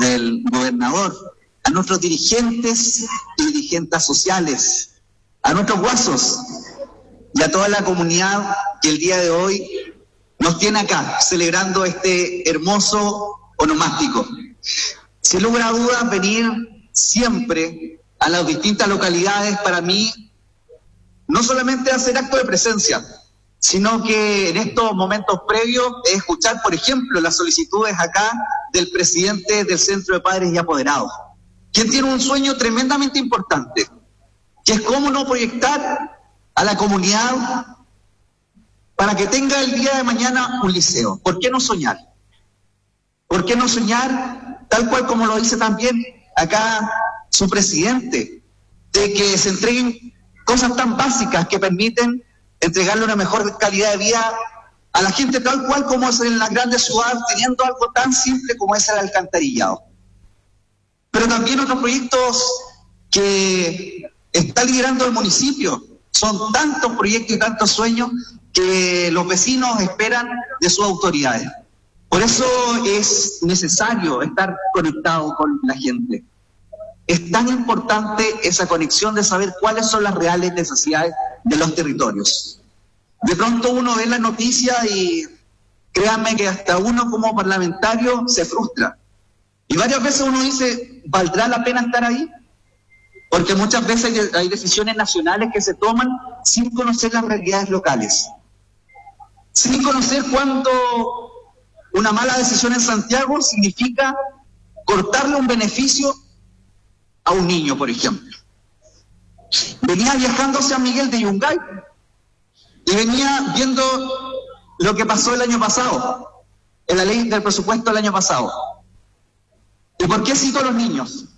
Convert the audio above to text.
del gobernador, a nuestros dirigentes y dirigentes sociales, a nuestros guasos y a toda la comunidad que el día de hoy nos tiene acá, celebrando este hermoso onomástico. Sin lugar a dudas, venir siempre a las distintas localidades para mí no solamente hacer acto de presencia, sino que en estos momentos previos es escuchar, por ejemplo, las solicitudes acá del presidente del Centro de Padres y Apoderados, quien tiene un sueño tremendamente importante, que es cómo no proyectar a la comunidad para que tenga el día de mañana un liceo. ¿Por qué no soñar? ¿Por qué no soñar, tal cual como lo dice también acá su presidente, de que se entreguen cosas tan básicas que permiten entregarle una mejor calidad de vida a la gente, tal cual como es en las grandes ciudades, teniendo algo tan simple como es el alcantarillado? Pero también otros proyectos que está liderando el municipio. Son tantos proyectos y tantos sueños que los vecinos esperan de sus autoridades. Por eso es necesario estar conectado con la gente. Es tan importante esa conexión de saber cuáles son las reales necesidades de los territorios. De pronto uno ve la noticia y créanme que hasta uno como parlamentario se frustra. Y varias veces uno dice, ¿valdrá la pena estar ahí? Porque muchas veces hay decisiones nacionales que se toman sin conocer las realidades locales. Sin conocer cuándo una mala decisión en Santiago significa cortarle un beneficio a un niño, por ejemplo. Venía viajando a San Miguel de Yungay y venía viendo lo que pasó el año pasado, en la ley del presupuesto del año pasado. ¿Y por qué cito a los niños?